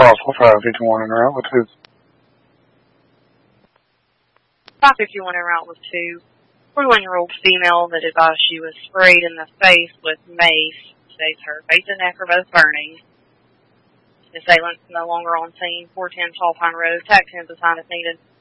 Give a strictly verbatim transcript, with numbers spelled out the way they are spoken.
Roswell five fifty-one en route with who? five fifty-one en route with two. forty-one-year-old female that advised she was sprayed in the face with mace. States her face and neck are both burning. The assailant's no longer on scene. four ten Tall Pine Road. Taxi is assigned if needed.